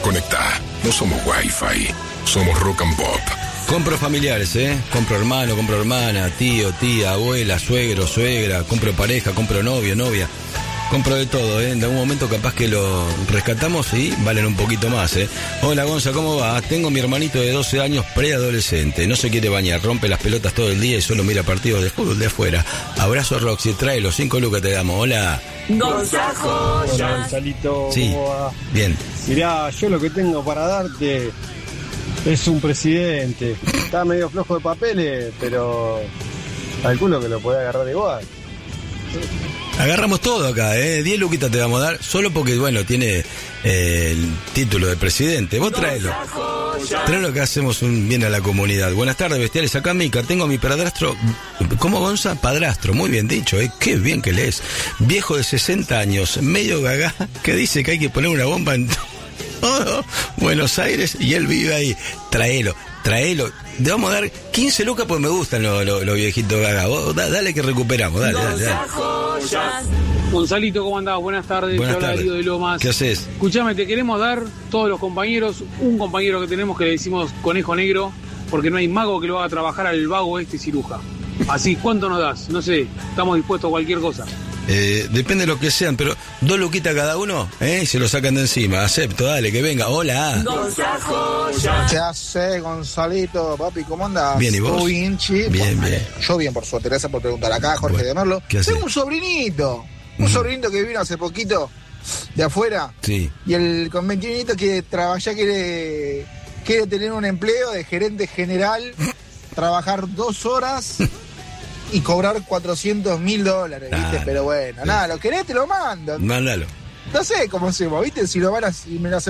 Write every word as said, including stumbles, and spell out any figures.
conectá. No somos Wi-Fi, somos Rock and Pop. Compro familiares, ¿eh? Compro hermano, compro hermana, tío, tía, abuela, suegro, suegra, compro pareja, compro novio, novia. Compro de todo, ¿eh? En algún momento capaz que lo rescatamos y valen un poquito más, ¿eh? Hola, Gonza, ¿cómo va? Tengo mi hermanito de doce años, preadolescente. No se quiere bañar, rompe las pelotas todo el día y solo mira partidos de fútbol de afuera. Abrazo, Roxy, trae los cinco lucas te damos. Hola. Gonza Joyas. Hola, Gonzalito, Sí, ¿cómo va? bien. Mirá, yo lo que tengo para darte es un presidente. Está medio flojo de papeles, pero calculo que lo podés agarrar igual. Agarramos todo acá, ¿eh? diez luquitas te vamos a dar, solo porque, bueno, tiene eh, el título de presidente. Vos traelo. Traelo que hacemos un bien a la comunidad. Buenas tardes, bestiales. Acá Mica, tengo a mi padrastro. ¿Cómo, Gonza? Padrastro, muy bien dicho, ¿eh? Qué bien que lees. Viejo de sesenta años, medio gagá, que dice que hay que poner una bomba en todo Buenos Aires y él vive ahí. Traelo. Traelo, te vamos a dar quince lucas porque me gustan los lo, lo viejitos gaga. Vos, da, dale que recuperamos, dale, dale, dale. Gonzalito, ¿cómo andás? Buenas tardes, Buenas te habla tardes. Darío de Lomas. ¿Qué haces? Escuchame, te queremos dar todos los compañeros, un compañero que tenemos que le decimos conejo negro, porque no hay mago que lo haga trabajar al vago este ciruja. Así, ¿cuánto nos das? No sé, estamos dispuestos a cualquier cosa. Eh, depende de lo que sean, pero dos luquitas cada uno, ¿eh? Se lo sacan de encima. Acepto, dale, que venga. Hola. ¿Qué hace, Gonzalito? Papi, ¿cómo andás? Bien, ¿y vos? ¿Todo bien, chi? Bien, bien. Yo bien, por suerte. Gracias por preguntar acá, Jorge Bueno, de Merlo. ¿qué hace? Tengo un sobrinito. Un Ujú. sobrinito que vino hace poquito de afuera. Sí. Y el con veintiún añitos que trabaja, ya quiere, quiere tener un empleo de gerente general, trabajar dos horas y cobrar cuatrocientos mil dólares, ¿viste? Ah, Pero bueno, sí. nada, lo querés, te lo mando. Mándalo. No sé cómo hacemos, ¿viste? Si lo van a, si me lo